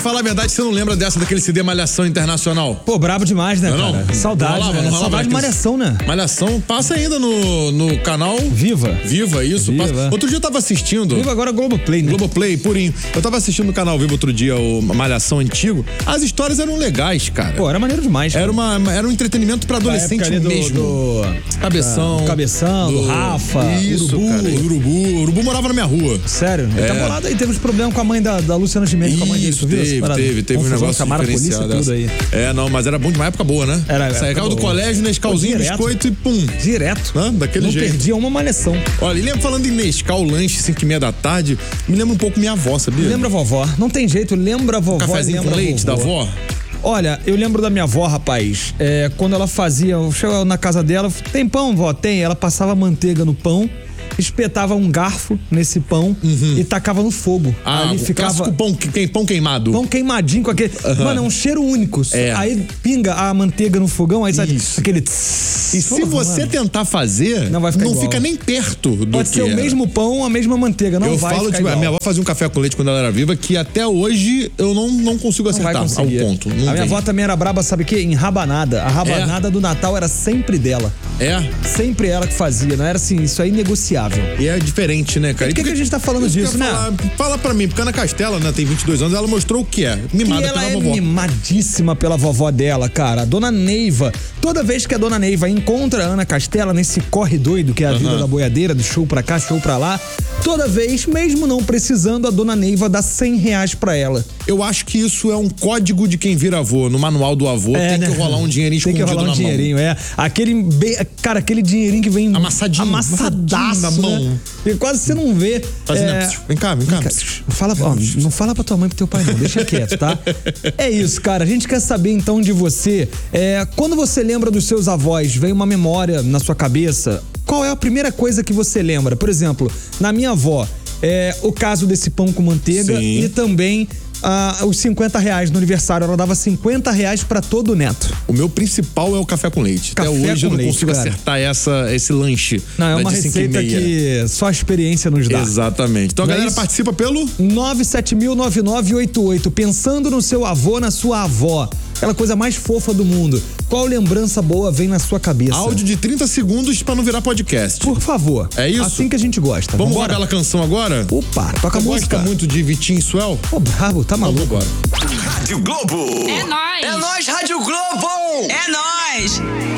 fala a verdade, você não lembra dessa daquele CD Malhação Internacional? Pô, brabo demais, né, não, cara? não. Saudade, Não rolava, né? não rolava Saudade de Malhação, né? Malhação passa ainda no canal Viva, isso. Viva. Passa. Outro dia eu tava assistindo. Viva agora Globoplay, né? Globoplay, purinho. Eu tava assistindo no canal Viva outro dia o Malhação antigo. As histórias eram legais, cara. Pô, era maneiro demais. Era um entretenimento pra adolescente mesmo. Cabeção, do Rafa, isso, Urubu. cara. O Urubu morava na minha rua. Sério? Ele tá bolado aí, teve uns problemas com a mãe da Luciana Gimenez, com a mãe dele. Isso, teve um negócio chamaram a polícia tudo aí. Não, mas era bom de uma época boa, né? Saía do colégio, Nescauzinho, biscoito e pum. Direto. Daquele jeito. Não perdia uma malhação. Olha, e lembra, falando em Nescau, lanche, 5h30 da tarde, me lembra um pouco minha avó, sabia? Lembra a vovó. Não tem jeito, lembra a vovó. Cafezinho com leite da avó? Olha, eu lembro da minha avó, rapaz. Quando ela fazia, eu chegava na casa dela, tem pão, vó? Tem. Ela passava manteiga no pão, espetava um garfo nesse pão e tacava no fogo. Ali ficava pão queimado. Pão queimadinho com aquele... Mano, é um cheiro único. Aí pinga a manteiga no fogão, aí sai aquele... E se você tentar fazer, não fica nem perto do Pode que ser o mesmo pão, a mesma manteiga, não vai ficar igual. A minha avó fazia um café com leite quando ela era viva, que até hoje eu não consigo acertar ao ponto. A minha avó também era braba, sabe o quê? Em rabanada. A rabanada do Natal era sempre dela. Sempre ela que fazia, não era assim, isso aí negociável. E é diferente, né, cara? Por que a gente tá falando disso, né? Fala pra mim, porque a Ana Castela, né, tem 22 anos, ela mostrou o que é. Mimada pela vovó. Mimadíssima pela vovó dela, cara. A Dona Neiva. Toda vez que a Dona Neiva encontra a Ana Castela nesse corre doido, que é a vida da boiadeira, do show pra cá, show pra lá, toda vez, mesmo não precisando, a Dona Neiva dá R$100 pra ela. Eu acho que isso é um código de quem vira avô. No manual do avô tem que rolar um dinheirinho escondido na mão. Tem que rolar um dinheirinho, aquele dinheirinho que vem amassadinho na mão. Né? E quase você não vê. Vem cá. Não fala pra tua mãe e pro teu pai não, deixa quieto, tá? É isso, cara. A gente quer saber então de você. Quando você lembra dos seus avós, vem uma memória na sua cabeça, qual é a primeira coisa que você lembra? Por exemplo, na minha avó, o caso desse pão com manteiga e também os R$50 no aniversário. Ela dava R$50 pra todo neto. O meu principal é o café com leite. Até hoje eu não consigo acertar esse lanche. Não, é uma receita que só a experiência nos dá. Exatamente. Então a galera participa pelo 970009988. Pensando no seu avô, na sua avó. Aquela coisa mais fofa do mundo. Qual lembrança boa vem na sua cabeça? Áudio de 30 segundos pra não virar podcast. Por favor. É isso? Assim que a gente gosta. Vamos uma bela canção agora? Opa, toca a música. Gosta muito de Vitinho e Suel? Pô, bravo, tá maluco. Vamos embora. Rádio Globo. É nóis. É nóis, Rádio Globo. É nóis.